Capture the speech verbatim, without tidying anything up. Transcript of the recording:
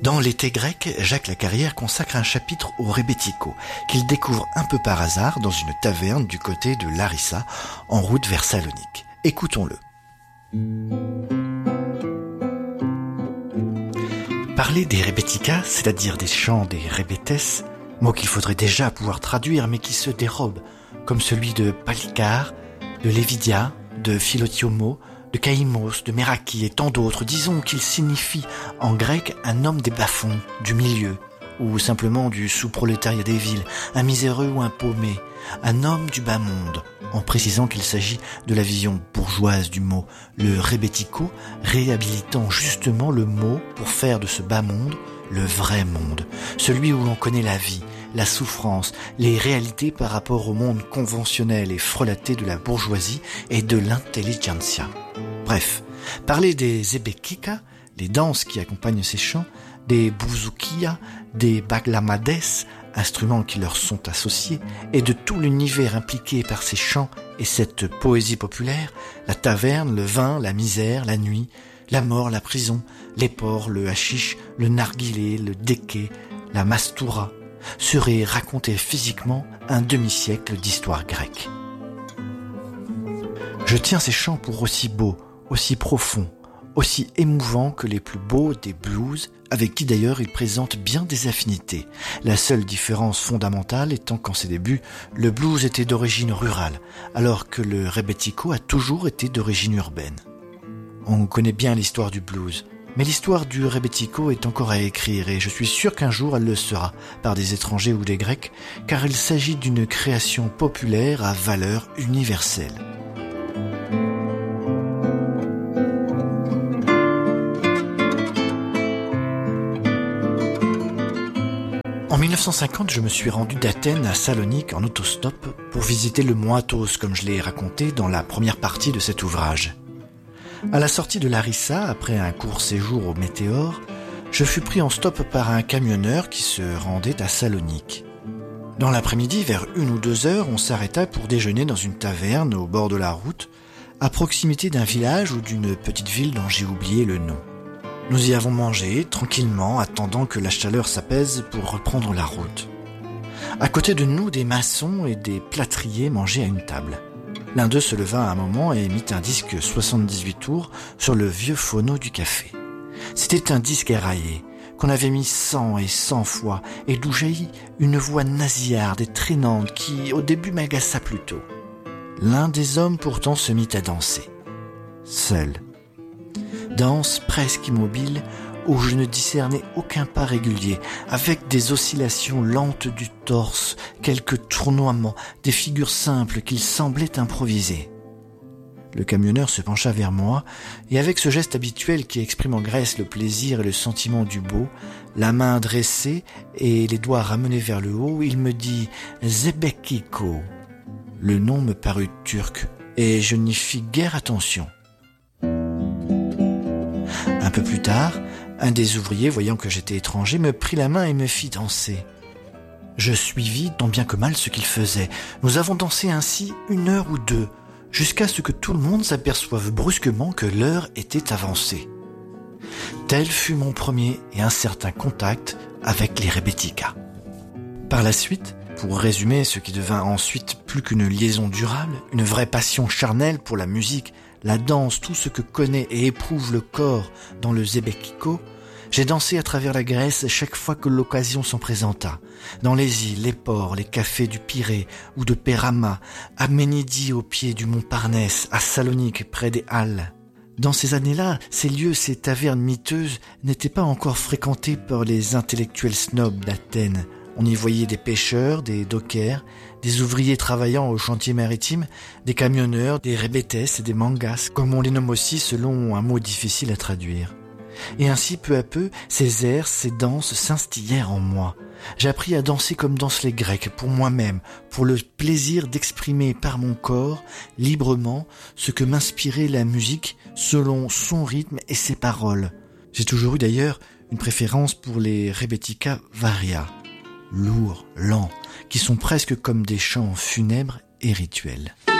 Dans l'été grec, Jacques Lacarrière consacre un chapitre au rebetiko, qu'il découvre un peu par hasard dans une taverne du côté de Larissa, en route vers Salonique. Écoutons-le. Parler des rebetika, c'est-à-dire des chants des rebetes, mot qu'il faudrait déjà pouvoir traduire mais qui se dérobe, comme celui de Palikar, de Lévidia, de Philotiomo, de Caïmos, de Meraki et tant d'autres, disons qu'il signifie en grec un homme des bas-fonds, du milieu, ou simplement du sous-prolétariat des villes, un miséreux ou un paumé, un homme du bas monde, en précisant qu'il s'agit de la vision bourgeoise du mot, le rebetiko réhabilitant justement le mot pour faire de ce bas monde le vrai monde, celui où l'on connaît la vie, la souffrance, les réalités par rapport au monde conventionnel et frelaté de la bourgeoisie et de l'intelligentsia. Bref, parler des zebekika, les danses qui accompagnent ces chants, des bouzoukia, des baglamades, instruments qui leur sont associés, et de tout l'univers impliqué par ces chants et cette poésie populaire, la taverne, le vin, la misère, la nuit, la mort, la prison, les porcs, le hashish, le narguilé, le déké, la mastoura, serait raconté physiquement un demi-siècle d'histoire grecque. Je tiens ces chants pour aussi beaux, aussi profonds, aussi émouvants que les plus beaux des blues, avec qui d'ailleurs ils présentent bien des affinités. La seule différence fondamentale étant qu'en ses débuts, le blues était d'origine rurale, alors que le rebetiko a toujours été d'origine urbaine. On connaît bien l'histoire du blues, mais l'histoire du rebetiko est encore à écrire et je suis sûr qu'un jour elle le sera, par des étrangers ou des Grecs, car il s'agit d'une création populaire à valeur universelle. En mille neuf cent cinquante, je me suis rendu d'Athènes à Salonique en autostop pour visiter le mont Athos, comme je l'ai raconté dans la première partie de cet ouvrage. À la sortie de Larissa, après un court séjour au Météore, je fus pris en stop par un camionneur qui se rendait à Salonique. Dans l'après-midi, vers une ou deux heures, on s'arrêta pour déjeuner dans une taverne au bord de la route, à proximité d'un village ou d'une petite ville dont j'ai oublié le nom. Nous y avons mangé, tranquillement, attendant que la chaleur s'apaise pour reprendre la route. À côté de nous, des maçons et des plâtriers mangeaient à une table. L'un d'eux se leva un moment et mit un disque soixante-dix-huit tours sur le vieux phono du café. C'était un disque éraillé, qu'on avait mis cent et cent fois, et d'où jaillit une voix nasillarde et traînante qui, au début, m'agaça plutôt. L'un des hommes pourtant se mit à danser. Seul. Danse presque immobile, où je ne discernais aucun pas régulier, avec des oscillations lentes du torse, quelques tournoiements, des figures simples qu'il semblait improviser. Le camionneur se pencha vers moi, et avec ce geste habituel qui exprime en Grèce le plaisir et le sentiment du beau, la main dressée et les doigts ramenés vers le haut, il me dit « Zebekiko ». Le nom me parut turc, et je n'y fis guère attention. Un peu plus tard, un des ouvriers, voyant que j'étais étranger, me prit la main et me fit danser. Je suivis tant bien que mal ce qu'il faisait. Nous avons dansé ainsi une heure ou deux, jusqu'à ce que tout le monde s'aperçoive brusquement que l'heure était avancée. Tel fut mon premier et incertain contact avec les rebetika. Par la suite, pour résumer ce qui devint ensuite plus qu'une liaison durable, une vraie passion charnelle pour la musique, la danse, tout ce que connaît et éprouve le corps dans le zebekiko, j'ai dansé à travers la Grèce chaque fois que l'occasion s'en présenta. Dans les îles, les ports, les cafés du Pirée ou de Pérama, à Ménidie au pied du mont Parnès, à Salonique près des Halles. Dans ces années-là, ces lieux, ces tavernes miteuses n'étaient pas encore fréquentés par les intellectuels snobs d'Athènes. On y voyait des pêcheurs, des dockers, des ouvriers travaillant au chantier maritime, des camionneurs, des rebetes et des mangas, comme on les nomme aussi selon un mot difficile à traduire. Et ainsi, peu à peu, ces airs, ces danses s'instillèrent en moi. J'appris à danser comme dansent les Grecs, pour moi-même, pour le plaisir d'exprimer par mon corps, librement, ce que m'inspirait la musique selon son rythme et ses paroles. J'ai toujours eu d'ailleurs une préférence pour les rebetika varia, lourds, lents, qui sont presque comme des chants funèbres et rituels.